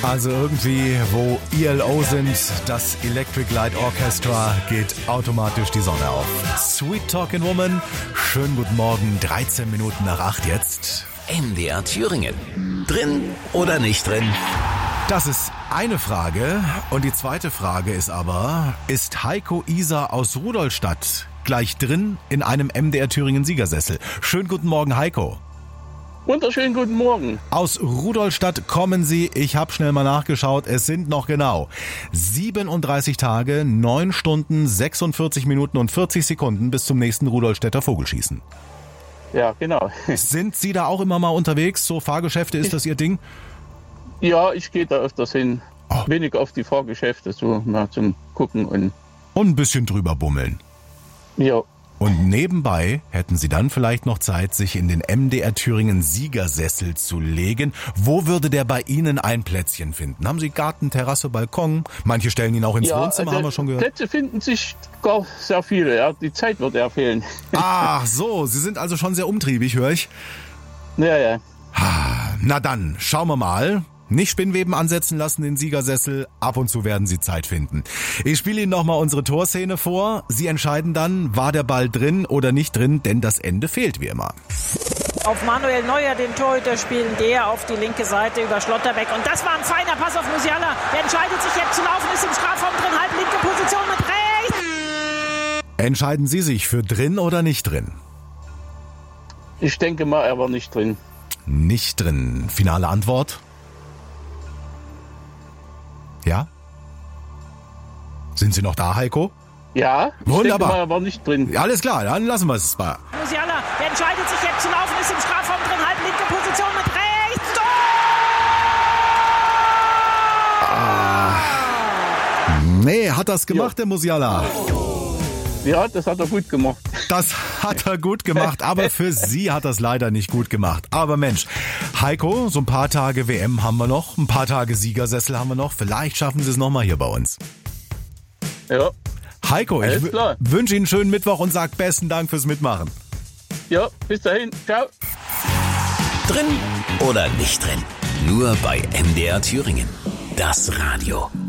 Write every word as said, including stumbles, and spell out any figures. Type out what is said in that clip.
Also irgendwie, wo E L O sind, das Electric Light Orchestra, geht automatisch die Sonne auf. Sweet Talking Woman, schönen guten Morgen, dreizehn Minuten nach acht jetzt. M D R Thüringen. Drin oder nicht drin? Das ist eine Frage. Und die zweite Frage ist aber, ist Heiko Iser aus Rudolstadt gleich drin in einem M D R Thüringen Siegersessel? Schönen guten Morgen, Heiko. Wunderschönen guten Morgen. Aus Rudolstadt kommen Sie, ich habe schnell mal nachgeschaut, es sind noch genau siebenunddreißig Tage, neun Stunden, sechsundvierzig Minuten und vierzig Sekunden bis zum nächsten Rudolstädter Vogelschießen. Ja, genau. Sind Sie da auch immer mal unterwegs? So Fahrgeschäfte, ist das Ihr Ding? Ja, ich gehe da öfters hin. Oh. Wenig auf die Fahrgeschäfte, so mal zum Gucken und... Und ein bisschen drüber bummeln. Ja. Und nebenbei hätten Sie dann vielleicht noch Zeit, sich in den M D R Thüringen Siegersessel zu legen. Wo würde der bei Ihnen ein Plätzchen finden? Haben Sie Garten, Terrasse, Balkon? Manche stellen ihn auch ins ja, Wohnzimmer, also haben wir schon gehört. Plätze finden sich gar sehr viele, ja. Die Zeit wird eher fehlen. Ach so, Sie sind also schon sehr umtriebig, höre ich. Ja, ja. Na dann, schauen wir mal. Nicht Spinnweben ansetzen lassen, den Siegersessel. Ab und zu werden Sie Zeit finden. Ich spiele Ihnen nochmal unsere Torszene vor. Sie entscheiden dann, war der Ball drin oder nicht drin, denn das Ende fehlt wie immer. Auf Manuel Neuer, den Torhüter, spielen der auf die linke Seite über Schlotterbeck. Und das war ein feiner Pass auf Musiala. Der entscheidet sich jetzt zu laufen, ist im Strafraum drin, halb linke Position mit rechts. Entscheiden Sie sich für drin oder nicht drin? Ich denke mal, er war nicht drin. Nicht drin. Finale Antwort? Ja? Sind Sie noch da, Heiko? Ja, ich Wunderbar. denke mal, er war nicht drin. Alles klar, dann lassen wir es mal. Musiala, der entscheidet sich jetzt zu laufen, ist im Strafraum drin, halb linke Position mit rechts. Tor! Ah. Nee, hat das gemacht, ja. Der Musiala? Ja, das hat er gut gemacht. Das hat er gut gemacht, aber für Sie hat er es leider nicht gut gemacht. Aber Mensch, Heiko, so ein paar Tage W M haben wir noch, ein paar Tage Siegersessel haben wir noch. Vielleicht schaffen Sie es nochmal hier bei uns. Ja. Heiko, ich w- wünsche Ihnen einen schönen Mittwoch und sage besten Dank fürs Mitmachen. Ja, bis dahin. Ciao. Drin oder nicht drin? Nur bei M D R Thüringen. Das Radio.